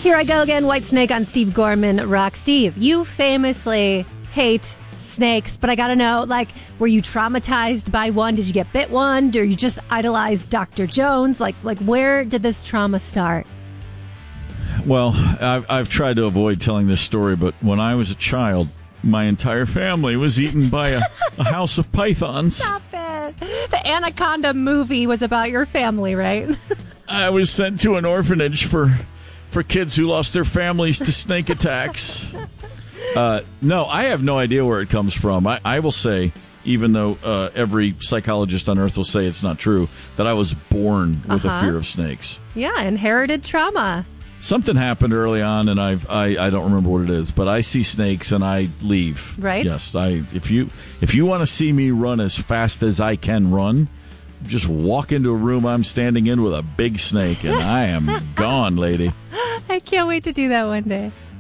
Here I go again, Whitesnake on Steve Gorman Rock. Steve, you famously hate snakes, but I gotta know, like, were you traumatized by one? Did you get bit one? Or you just idolized Dr. Jones? Like where did this trauma start? Well, I've tried to avoid telling this story, but when I was a child, my entire family was eaten by a house of pythons. Stop it. The Anaconda movie was about your family, right? I was sent to an orphanage for kids who lost their families to snake attacks. No, I have no idea where it comes from. I will say, even though every psychologist on earth will say it's not true, that I was born with a fear of snakes. Yeah, inherited trauma. Something happened early on, and I don't remember what it is, but I see snakes and I leave. Right? Yes. If you want to see me run as fast as I can run, just walk into a room I'm standing in with a big snake, and I am gone, lady. I can't wait to do that one day.